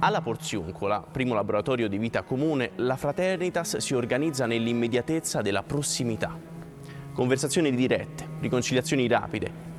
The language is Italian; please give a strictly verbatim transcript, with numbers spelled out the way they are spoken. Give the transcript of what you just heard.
Alla Porziuncola, primo laboratorio di vita comune, la Fraternitas si organizza nell'immediatezza della prossimità. Conversazioni dirette, riconciliazioni rapide,